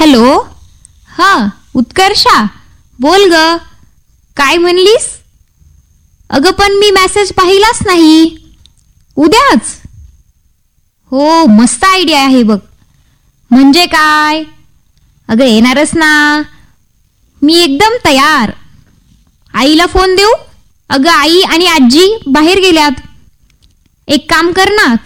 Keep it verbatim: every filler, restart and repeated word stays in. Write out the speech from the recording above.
Hello. हां उत्कर्षा, बोल ग. काय म्हणलीस? अगं पण मी मेसेज पाहिलाच नाही. उद्याच? हो, मस्त आयडिया आहे बघ. म्हणजे काय? अगं येणारच ना. मी एकदम तयार. आईला फोन देऊ? अगं आई आणि आजी बाहेर गेल्यात. एक काम कर ना,